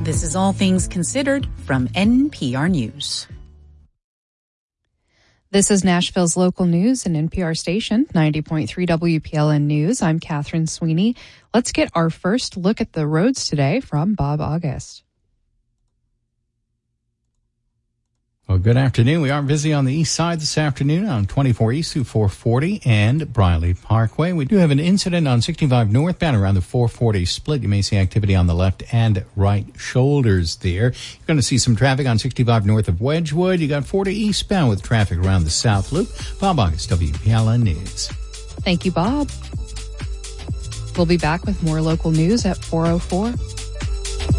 This is All Things Considered from NPR News. This is Nashville's local news and NPR station, 90.3 WPLN News. I'm Catherine Sweeney. Let's get our first look at the roads today from Bob August. Well, good afternoon. We are busy on the east side this afternoon on 24 East through 440 and Briley Parkway. We do have an incident on 65 northbound around the 440 split. You may see activity on the left and right shoulders there. You're going to see some traffic on 65 north of Wedgwood. You got 40 eastbound with traffic around the South Loop. Bob August, WPLN News. Thank you, Bob. We'll be back with more local news at 4:04.